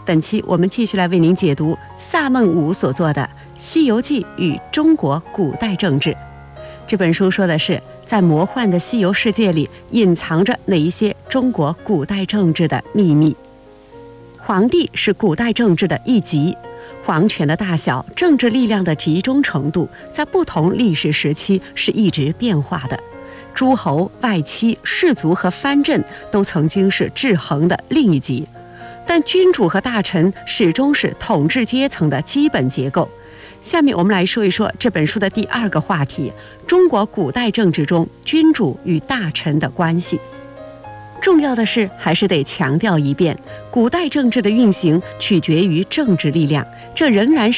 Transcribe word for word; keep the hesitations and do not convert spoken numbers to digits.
本期我们继续来为您解读萨孟武所作的《西游记与中国古代政治》。这本书说的是，在魔幻的西游世界里隐藏着哪一些中国古代政治的秘密。皇帝是古代政治的一极，皇权的大小、政治力量的集中程度，在不同历史时期是一直变化的。诸侯、外戚、士族和藩镇都曾经是制衡的另一极，但君主和大臣始终是统治阶层的基本结构。下面我们来说一说这本书的第二个话题：中国古代政治中君主与大臣的关系。重要的是，还是得强调一遍，古代政治的运行取决于政治力量，这仍然是